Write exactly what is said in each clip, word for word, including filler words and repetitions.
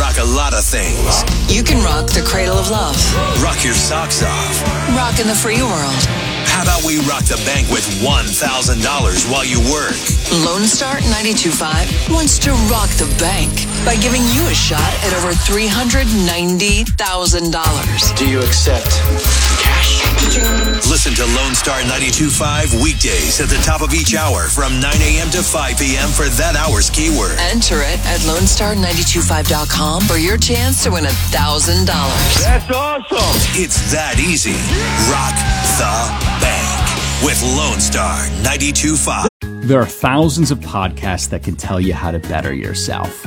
rock a lot of things. You can rock the cradle of love. Rock your socks off. Rock in the free world. How about we rock the bank with one thousand dollars while you work? Lone Star ninety-two point five wants to rock the bank by giving you a shot at over three hundred ninety thousand dollars. Do you accept cash? Listen to Lone Star ninety-two point five weekdays at the top of each hour from nine a.m. to five p.m. for that hour's keyword. Enter it at lone star nine two five dot com for your chance to win one thousand dollars. That's awesome. It's that easy. Rock the bank with Lone Star ninety-two point five. There are thousands of podcasts that can tell you how to better yourself.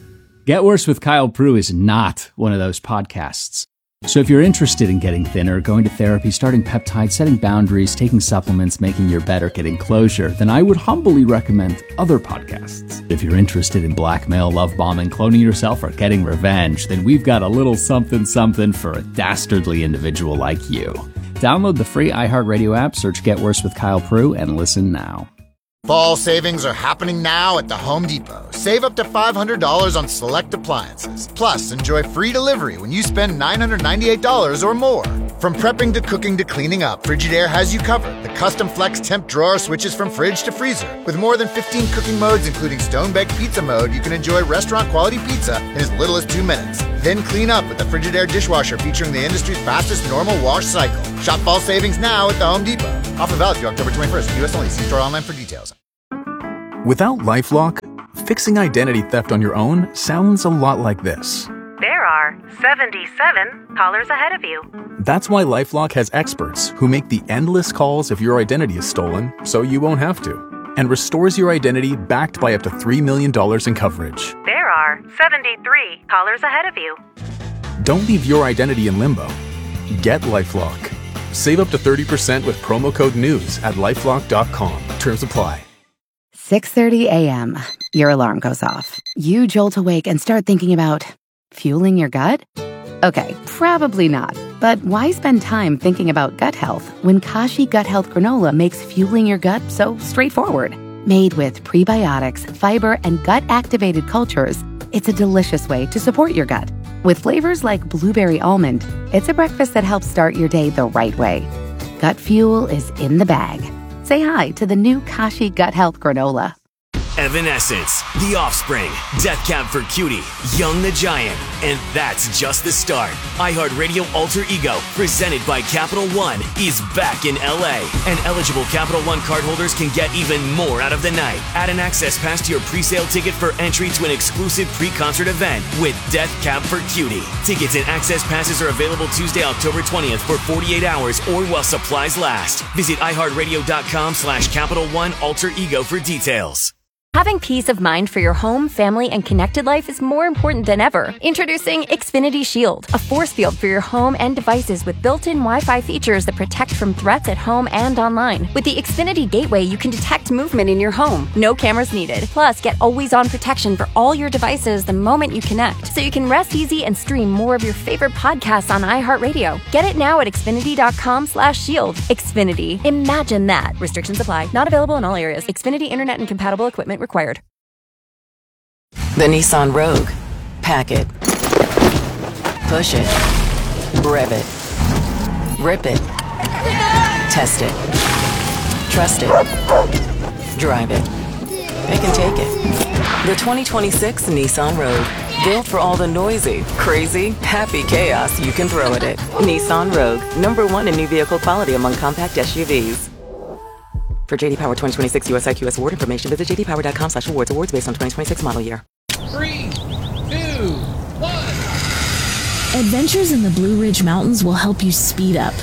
Get Worse with Kyle Prue is not one of those podcasts. So if you're interested in getting thinner, going to therapy, starting peptides, setting boundaries, taking supplements, making your bed, or getting closure, then I would humbly recommend other podcasts. If you're interested in blackmail, love bombing, cloning yourself, or getting revenge, then we've got a little something something for a dastardly individual like you. Download the free iHeartRadio app, search Get Worse with Kyle Prue, and listen now. Fall savings are happening now at the Home Depot. Save up to five hundred dollars on select appliances. Plus, enjoy free delivery when you spend nine hundred ninety-eight dollars or more. From prepping to cooking to cleaning up, Frigidaire has you covered. The custom flex temp drawer switches from fridge to freezer. With more than fifteen cooking modes, including stone-baked pizza mode, you can enjoy restaurant-quality pizza in as little as two minutes. Then clean up with the Frigidaire dishwasher featuring the industry's fastest normal wash cycle. Shop fall savings now at the Home Depot. Offer valid through October twenty-first. U S only. See store online for details. Without LifeLock, fixing identity theft on your own sounds a lot like this. There are seventy-seven callers ahead of you. That's why LifeLock has experts who make the endless calls if your identity is stolen, so you won't have to, and restores your identity backed by up to three million dollars in coverage. There are seventy-three callers ahead of you. Don't leave your identity in limbo. Get LifeLock. Save up to thirty percent with promo code NEWS at lifelock dot com. Terms apply. six thirty a.m. Your alarm goes off. You jolt awake and start thinking about fueling your gut? Okay, probably not. But why spend time thinking about gut health when Kashi Gut Health Granola makes fueling your gut so straightforward? Made with prebiotics, fiber, and gut-activated cultures, it's a delicious way to support your gut. With flavors like blueberry almond, it's a breakfast that helps start your day the right way. Gut fuel is in the bag. Say hi to the new Kashi Gut Health Granola. Evanescence, The Offspring, Death Cab for Cutie, Young the Giant, and that's just the start. iHeartRadio Alter Ego, presented by Capital One, is back in L A, and eligible Capital One cardholders can get even more out of the night. Add an access pass to your pre-sale ticket for entry to an exclusive pre-concert event with Death Cab for Cutie. Tickets and access passes are available Tuesday, October twentieth for forty-eight hours or while supplies last. Visit iHeartRadio.com slash Capital One Alter Ego for details. Having peace of mind for your home, family, and connected life is more important than ever. Introducing Xfinity Shield, a force field for your home and devices with built-in Wi-Fi features that protect from threats at home and online. With the Xfinity Gateway, you can detect movement in your home. No cameras needed. Plus, get always-on protection for all your devices the moment you connect, so you can rest easy and stream more of your favorite podcasts on iHeartRadio. Get it now at Xfinity.com slash shield. Xfinity. Imagine that. Restrictions apply. Not available in all areas. Xfinity Internet and compatible equipment required. The Nissan Rogue. Pack it. Push it. Rev it. Rip it. Test it. Trust it. Drive it. Pick and take it. The twenty twenty-six Nissan Rogue. Built for all the noisy, crazy, happy chaos you can throw at it. Nissan Rogue. Number one in new vehicle quality among compact S U Vs. For J D Power twenty twenty-six U S I Q S award information, visit j d power dot com slash awards. Awards based on twenty twenty-six model year. Three, two, one. Adventures in the Blue Ridge Mountains will help you speed up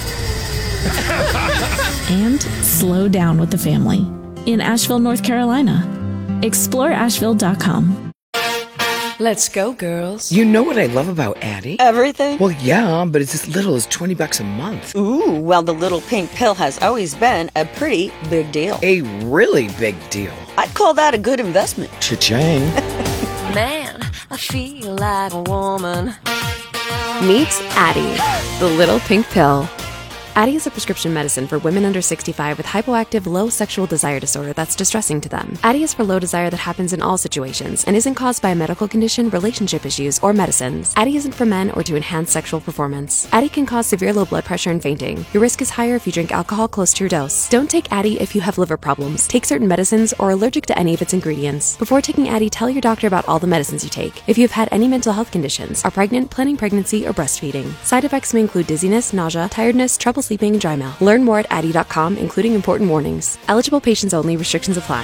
and slow down with the family in Asheville, North Carolina. explore asheville dot com. Let's go, girls. You know what I love about Addie? Everything? Well, yeah, but it's as little as twenty bucks a month. Ooh, well, the little pink pill has always been a pretty big deal. A really big deal. I'd call that a good investment. Cha-ching. Man, I feel like a woman. Meet Addie, the little pink pill. Addyi is a prescription medicine for women under sixty-five with hypoactive, low sexual desire disorder that's distressing to them. Addyi is for low desire that happens in all situations and isn't caused by a medical condition, relationship issues, or medicines. Addyi isn't for men or to enhance sexual performance. Addyi can cause severe low blood pressure and fainting. Your risk is higher if you drink alcohol close to your dose. Don't take Addyi if you have liver problems, take certain medicines, or are allergic to any of its ingredients. Before taking Addyi, tell your doctor about all the medicines you take. If you have had any mental health conditions, are pregnant, planning pregnancy, or breastfeeding. Side effects may include dizziness, nausea, tiredness, trouble sleeping, and dry mouth. Learn more at addyi dot com, including important warnings. Eligible patients only. Restrictions apply.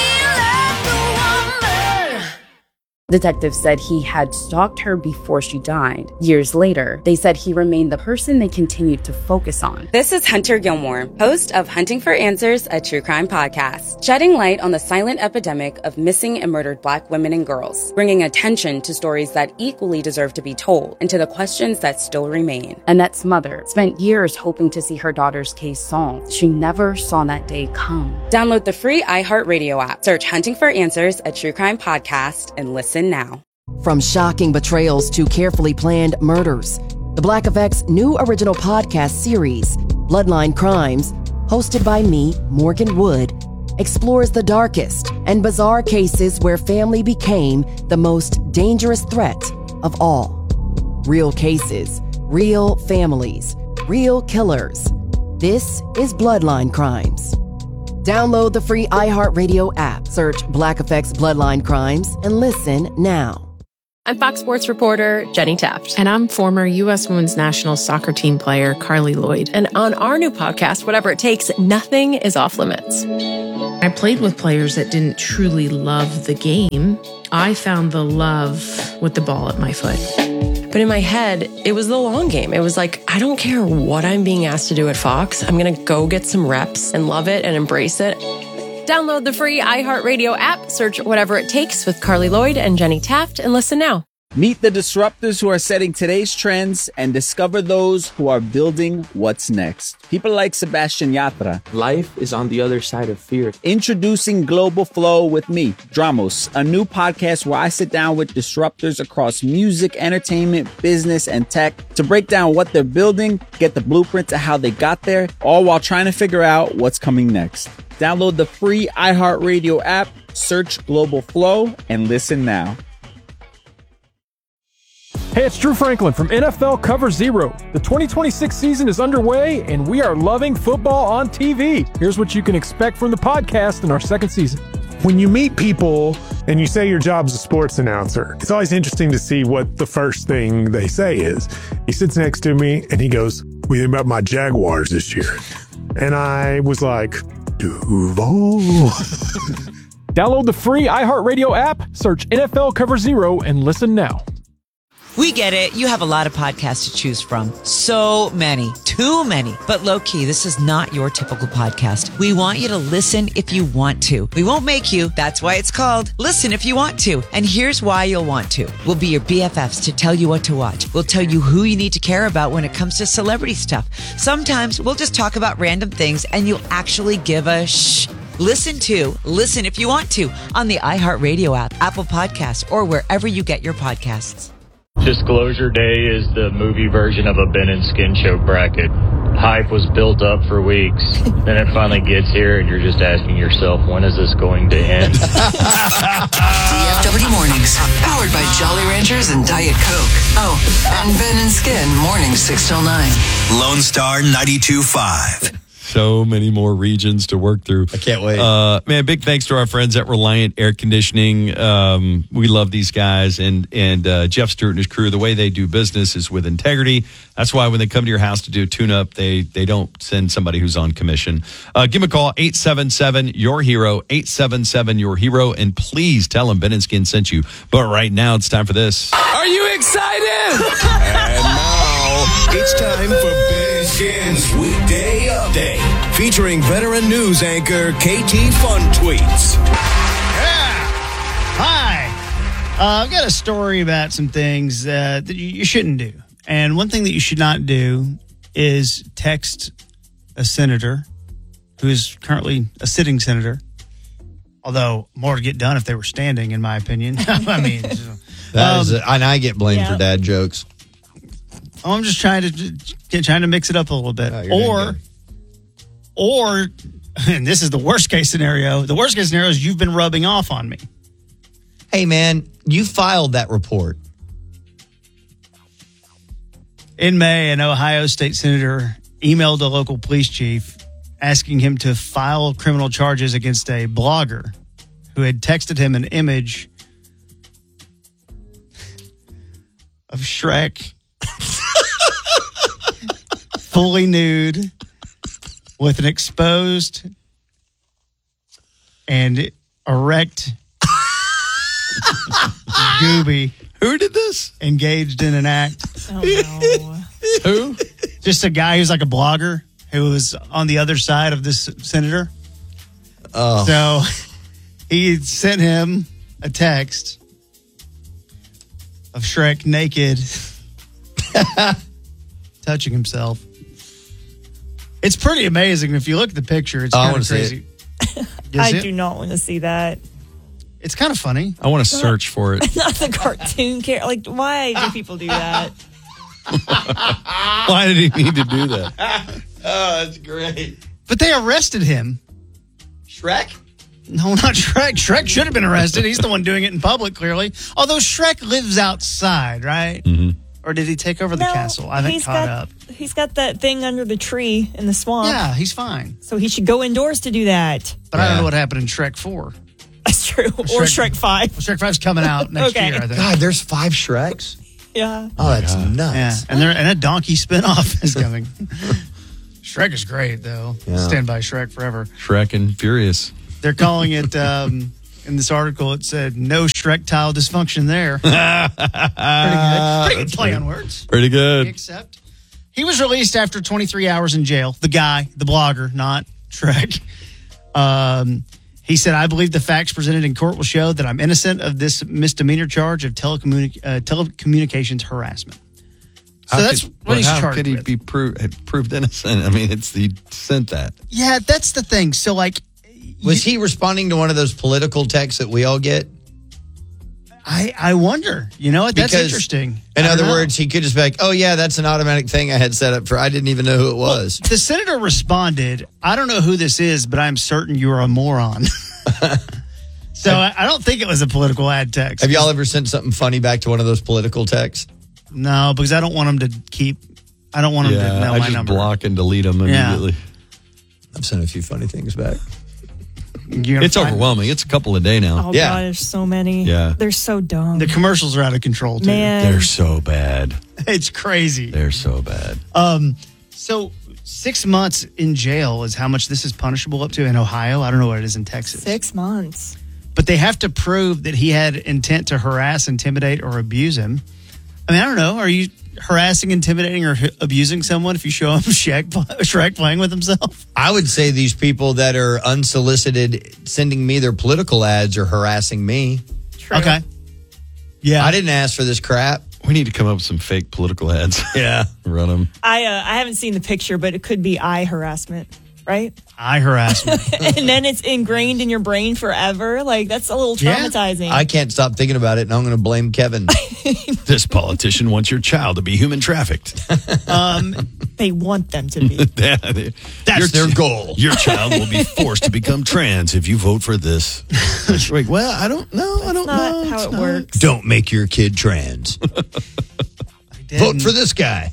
Detectives said he had stalked her before she died. Years later, they said he remained the person they continued to focus on. This is Hunter Gilmore, host of Hunting for Answers, a true crime podcast, shedding light on the silent epidemic of missing and murdered Black women and girls, bringing attention to stories that equally deserve to be told and to the questions that still remain. Annette's mother spent years hoping to see her daughter's case solved. She never saw that day come. Download the free iHeartRadio app, search Hunting for Answers, a true crime podcast, and listen now. From shocking betrayals to carefully planned murders, the Black Effect's new original podcast series, Bloodline Crimes, hosted by me, Morgan Wood, explores the darkest and bizarre cases where family became the most dangerous threat of all. Real cases, real families, real killers. This is Bloodline Crimes. Download the free iHeartRadio app, search Black Effect's Bloodline Crimes, and listen now. I'm Fox Sports reporter Jenny Taft. And I'm former U S Women's National Soccer Team player Carly Lloyd. And on our new podcast, Whatever It Takes, nothing is off limits. I played with players that didn't truly love the game. I found the love with the ball at my foot. But in my head, it was the long game. It was like, I don't care what I'm being asked to do at Fox. I'm going to go get some reps and love it and embrace it. Download the free iHeartRadio app, search Whatever It Takes with Carly Lloyd and Jenny Taft, and listen now. Meet the disruptors who are setting today's trends and discover those who are building what's next. People like Sebastian Yatra. Life is on the other side of fear. Introducing Global Flow with me, Dramos, a new podcast where I sit down with disruptors across music, entertainment, business, and tech to break down what they're building, get the blueprint to how they got there, all while trying to figure out what's coming next. Download the free iHeartRadio app, search Global Flow, and listen now. Hey, it's Drew Franklin from N F L Cover Zero. The twenty twenty-six season is underway, and we are loving football on T V. Here's what you can expect from the podcast in our second season. When you meet people and you say your job's a sports announcer, it's always interesting to see what the first thing they say is. He sits next to me, and he goes, "What do you think about my Jaguars this year?" And I was like, Duval. Download the free iHeartRadio app, search N F L Cover Zero, and listen now. We get it. You have a lot of podcasts to choose from. So many. Too many. But low-key, this is not your typical podcast. We want you to listen if you want to. We won't make you. That's why it's called Listen If You Want To. And here's why you'll want to. We'll be your B F Fs to tell you what to watch. We'll tell you who you need to care about when it comes to celebrity stuff. Sometimes we'll just talk about random things and you'll actually give a shh. Listen to Listen If You Want To on the iHeartRadio app, Apple Podcasts, or wherever you get your podcasts. Disclosure Day is the movie version of a Ben and Skin Show bracket. Hype was built up for weeks. Then it finally gets here, and you're just asking yourself, when is this going to end? D F W Mornings, powered by Jolly Ranchers and Diet Coke. Oh, and Ben and Skin, mornings six till nine. Lone Star ninety-two point five. So many more regions to work through. I can't wait. Uh, man, big thanks to our friends at Reliant Air Conditioning. Um, we love these guys. And and uh, Jeff Stewart and his crew, the way they do business is with integrity. That's why when they come to your house to do a tune-up, they, they don't send somebody who's on commission. Uh, give them a call, eight seven seven, Y O U R hero, eight seven seven, Y O U R hero. And please tell them Ben and Skin sent you. But right now, it's time for this. Are you excited? And now, it's time for Ben and Skin's Weekday Update. Featuring veteran news anchor K T Fun Tweets. Yeah. Hi. Uh, I've got a story about some things uh, that you, you shouldn't do. And one thing that you should not do is text a senator who is currently a sitting senator. Although more to get done if they were standing, in my opinion. I mean, that um, is, a, and I get blamed yeah. for dad jokes. I'm just trying to trying to mix it up a little bit. Oh, or, or, and this is the worst case scenario. The worst case scenario is you've been rubbing off on me. Hey, man, you filed that report. In May, an Ohio state senator emailed a local police chief asking him to file criminal charges against a blogger who had texted him an image of Shrek fully nude with an exposed and erect Gooby. Who did this? Engaged in an act. Oh, no. Who? Just a guy who's like a blogger who was on the other side of this senator. Oh. So he sent him a text of Shrek naked, touching himself. It's pretty amazing. If you look at the picture, it's I kind wanna of see crazy. Is I it? do not want to see that. It's kind of funny. I want to search for it. Not the cartoon character. Like, why do people do that? Why did he need to do that? Oh, that's great. But they arrested him. Shrek? No, not Shrek. Shrek should have been arrested. He's the one doing it in public, clearly. Although Shrek lives outside, right? Mm-hmm. Or did he take over the No, castle? I haven't he's caught got, up. He's got that thing under the tree in the swamp. Yeah, he's fine. So he should go indoors to do that. But I don't Yeah. know what happened in Shrek four. That's true. Or Shrek five. Shrek five's coming out next Okay. year, I think. God, there's five Shreks? Yeah. Oh, that's nuts. Yeah, and there and a donkey spinoff is coming. Shrek is great, though. Yeah. Stand by Shrek forever. Shrek and Furious. They're calling it, um, in this article, it said, no Shrek-tile dysfunction there. Pretty good. Pretty good play on words. Pretty good. Except he was released after twenty-three hours in jail. The guy, the blogger, not Shrek. Um, he said, I believe the facts presented in court will show that I'm innocent of this misdemeanor charge of telecommuni- uh, telecommunications harassment. So How that's could, what he's how charged could he with. be pro- proved innocent? I mean, it's he sent that. Yeah, that's the thing. So, like, Was he responding to one of those political texts that we all get? I, I wonder. You know what? That's Because, interesting. In I don't other know. words, he could just be like, oh, yeah, that's an automatic thing I had set up for. I didn't even know who it was. The senator responded, I don't know who this is, but I'm certain you're a moron. So I, I don't think it was a political ad text. Have y'all ever sent something funny back to one of those political texts? No, because I don't want them to keep, I don't want them Yeah, to know I my just number. block and delete them Yeah. immediately. I've sent a few funny things back. You're gonna It's find- overwhelming. It's a couple a day now. Oh, God, there's so many. Yeah. They're so dumb. The commercials are out of control, too. Man. They're so bad. It's crazy. They're so bad. Um, so six months in jail is how much this is punishable up to in Ohio. I don't know what it is in Texas. Six months. But they have to prove that he had intent to harass, intimidate, or abuse him. I mean, I don't know. Are you harassing, intimidating, or h- abusing someone if you show him Shrek, Shrek playing with himself? I would say these people that are unsolicited sending me their political ads are harassing me. True. Okay. Yeah. I didn't ask for this crap. We need to come up with some fake political ads. Yeah. Run them. I uh, I haven't seen the picture, but it could be eye harassment, right? Eye harassment. And then it's ingrained in your brain forever. Like, that's a little Yeah. traumatizing. I can't stop thinking about it, and I'm going to blame Kevin. This politician wants your child to be human trafficked. Um, they want them to be. That's their goal. Your child will be forced to become trans if you vote for this. Like, well, I don't know. I don't not know. how It's it not- works. Don't make your kid trans. Vote for this guy.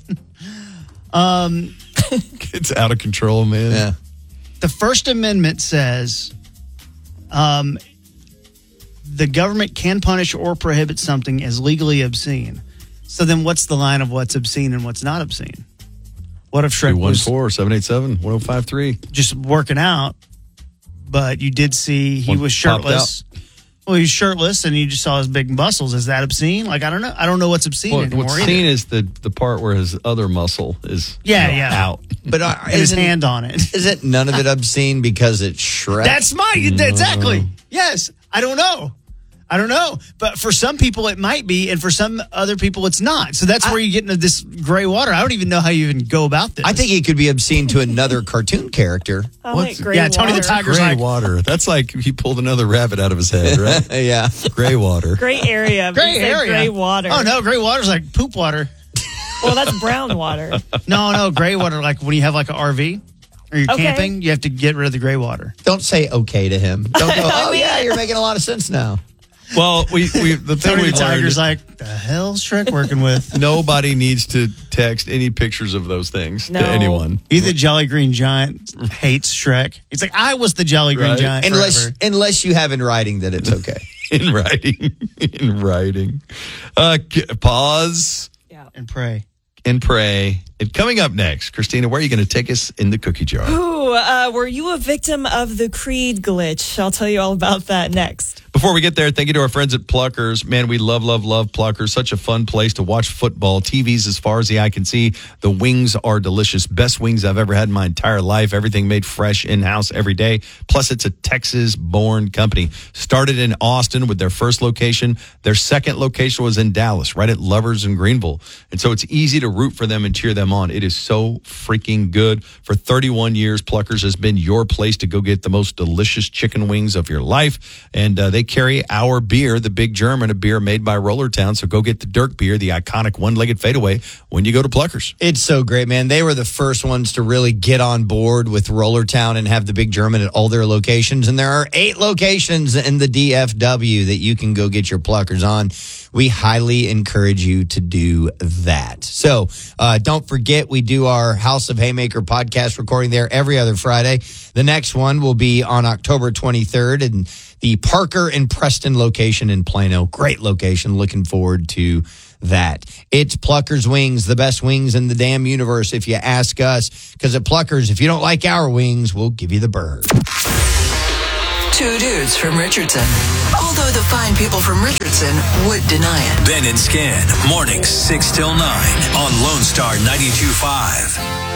Um, It's out of control, man. Yeah. the First Amendment says um, the government can punish or prohibit something as legally obscene. So then what's the line of what's obscene and what's not obscene? What if Shrek two one was four, seven eight seven, one oh five three. just working out, but you did see he One was popped shirtless? Well, he was shirtless and you just saw his big muscles. Is that obscene? Like, I don't know. I don't know what's obscene Well, anymore what's either. seen is the, the part where his other muscle is Yeah, you know, yeah. out. But uh, and his isn't, hand on it. isn't none of it obscene because it's Shrek? That's my exactly. Yes, I don't know. I don't know, but for some people it might be, and for some other people it's not. So that's I- where you get into this gray water. I don't even know how you even go about this. I think it could be obscene to another cartoon character. I like gray yeah, Tony the water. Tiger's Gray like, water. That's like he pulled another rabbit out of his head, right? Yeah. Gray water. Gray area. but gray you said area. Gray water. Oh no, gray water's like poop water. Well, that's brown water. No, no, gray water. Like when you have like an R V or you're Okay. camping, you have to get rid of the gray water. Don't say okay to him. Don't go, oh, yeah, you're making a lot of sense now. Well, we, we the thing Tony we the Tiger's like, the hell's Shrek working with? nobody needs to text any pictures of those things No. to anyone. He's the Jolly Green Giant hates Shrek. He's like, I was the Jolly Green Right. Giant Unless, forever. unless you have in writing that it's okay. in writing. In writing. Uh, c- pause. And pray. And pray. And coming up next, Christina, where are you going to take us in the cookie jar? Ooh, uh, were you a victim of the Creed glitch? I'll tell you all about that next. Before we get there, thank you to our friends at Pluckers. Man, we love, love, love Pluckers. Such a fun place to watch football. T Vs as far as the eye can see. The wings are delicious. Best wings I've ever had in my entire life. Everything made fresh in-house every day. Plus, it's a Texas-born company. Started in Austin with their first location. Their second location was in Dallas, right at Lovers in Greenville. And so it's easy to root for them and cheer them on. It is so freaking good. For thirty-one years, Pluckers has been your place to go get the most delicious chicken wings of your life. And uh, they carry our beer, the Big German, a beer made by Rollertown. So go get the Dirk beer, the iconic one-legged fadeaway, when you go to Pluckers. It's so great, man. They were the first ones to really get on board with Rollertown and have the Big German at all their locations. And there are eight locations in the D F W that you can go get your Pluckers on. We highly encourage you to do that. So uh, don't forget, we do our House of Haymaker podcast recording there every other Friday. The next one will be on October twenty-third in the Parker and Preston location in Plano. Great location. Looking forward to that. It's Pluckers Wings, the best wings in the damn universe, if you ask us. Because at Pluckers, if you don't like our wings, we'll give you the bird. Two dudes from Richardson. Although the fine people from Richardson would deny it. Ben and Scan, mornings six till nine on Lone Star ninety-two point five.